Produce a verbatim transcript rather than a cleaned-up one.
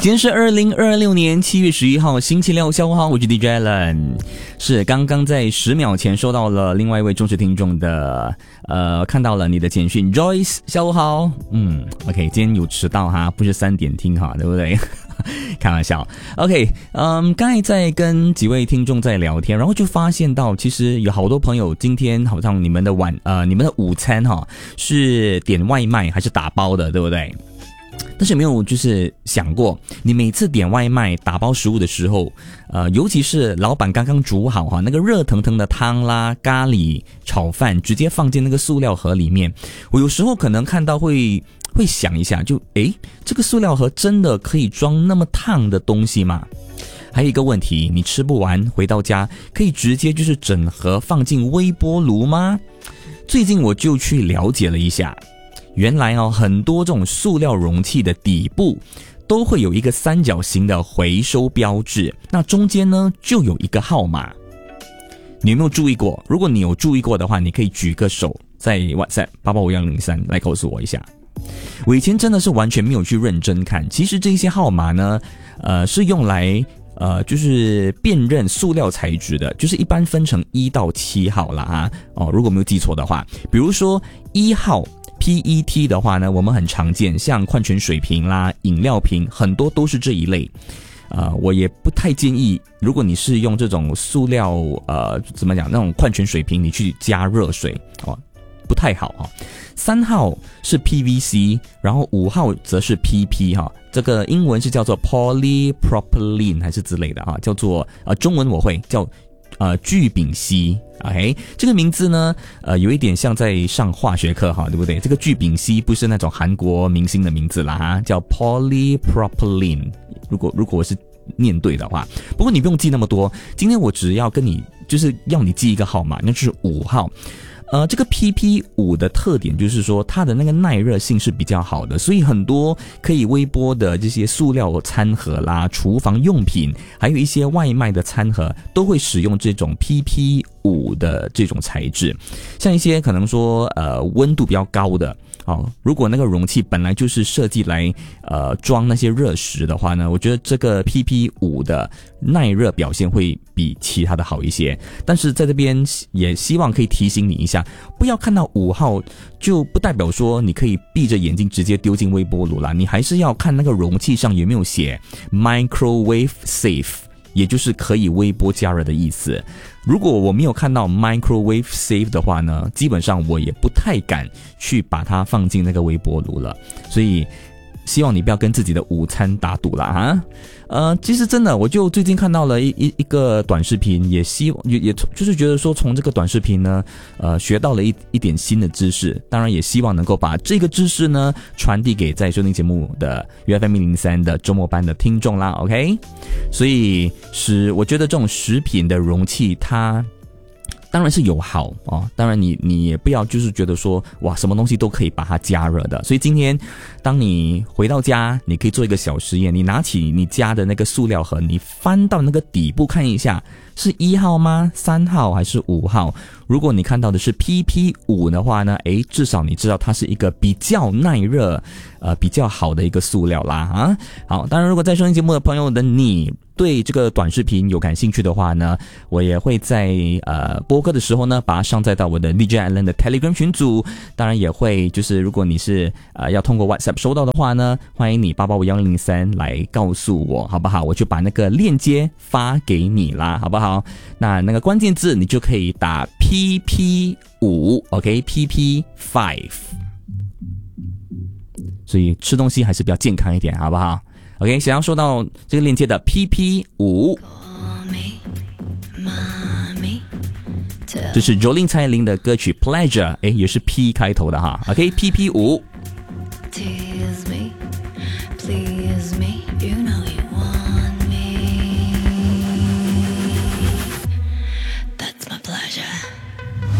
今天是二零二六年七月十一号星期六，下午好，我是 D J Alan。是刚刚在十秒前收到了另外一位忠实听众的呃，看到了你的简讯 Joyce， 下午好。嗯 OK， 今天有迟到哈，不是三点听哈，对不对？开玩笑。 OK， 嗯，刚才在跟几位听众在聊天，然后就发现到其实有好多朋友今天好像你们的晚呃你们的午餐哈是点外卖还是打包的，对不对？但是有没有就是想过，你每次点外卖打包食物的时候，呃，尤其是老板刚刚煮好哈那个热腾腾的汤啦、咖喱、炒饭，直接放进那个塑料盒里面，我有时候可能看到会会想一下，就诶，这个塑料盒真的可以装那么烫的东西吗？还有一个问题，你吃不完回到家可以直接就是整盒放进微波炉吗？最近我就去了解了一下。原来哦，很多这种塑料容器的底部都会有一个三角形的回收标志，那中间呢就有一个号码。你有没有注意过？如果你有注意过的话，你可以举个手在 WhatsApp 八八五一零三来告诉我一下。我以前真的是完全没有去认真看，其实这些号码呢，呃，是用来呃，就是辨认塑料材质的，就是一般分成一到七号啦哈。哦，如果没有记错的话，比如说一号。P E T 的话呢，我们很常见，像矿泉水瓶啦、饮料瓶，很多都是这一类。呃，我也不太建议，如果你是用这种塑料，呃，怎么讲，那种矿泉水瓶，你去加热水哦，不太好哈。三号是 P V C， 然后五号则是 P P 哈，这个英文是叫做 polypropylene 还是之类的哈，叫做呃中文我会叫呃聚丙烯。OK， 这个名字呢，呃，有一点像在上化学课哈，对不对？这个聚丙烯不是那种韩国明星的名字啦哈，叫 polypropylene。如果如果我是念对的话，不过你不用记那么多。今天我只要跟你就是要你记一个号码，那就是五号。呃，这个 P P 五 的特点就是说它的那个耐热性是比较好的，所以很多可以微波的这些塑料餐盒啦、厨房用品，还有一些外卖的餐盒都会使用这种 P P 五 的这种材质。像一些可能说呃温度比较高的哦，如果那个容器本来就是设计来呃装那些热食的话呢，我觉得这个 P P 五 的耐热表现会比其他的好一些。但是在这边也希望可以提醒你一下，不要看到五号就不代表说你可以闭着眼睛直接丢进微波炉啦，你还是要看那个容器上有没有写 microwave safe， 也就是可以微波加热的意思。如果我没有看到 microwave safe 的话呢，基本上我也不太敢去把它放进那个微波炉了。所以希望你不要跟自己的午餐打赌了哈。呃，其实真的，我就最近看到了一一一个短视频，也希望也也就是觉得说，从这个短视频呢，呃，学到了一一点新的知识。当然，也希望能够把这个知识呢传递给在收听节目的 U F M 一零三的周末班的听众啦。OK， 所以是我觉得这种食品的容器它。当然是有好哦，当然你你也不要就是觉得说哇什么东西都可以把它加热的。所以今天当你回到家，你可以做一个小实验，你拿起你家的那个塑料盒，你翻到那个底部看一下，是一号吗？三号还是五号？如果你看到的是 P P 五 的话呢，诶，至少你知道它是一个比较耐热呃比较好的一个塑料啦啊。好，当然如果在收听节目的朋友的你对这个短视频有感兴趣的话呢，我也会在呃播歌的时候呢把它上载到我的 D J Alan 的 Telegram 群组。当然也会就是如果你是呃要通过 WhatsApp 收到的话呢，欢迎你八八五一零三来告诉我好不好，我就把那个链接发给你啦，好不好？那那个关键字你就可以打 P P 五 OK P P 五， 所以吃东西还是比较健康一点好不好？ OK， 想要收到这个链接的 P P 五， 这是 Jolin 蔡依林的歌曲 Pleasure， 诶，也是 P 开头的哈。 OK P P 五。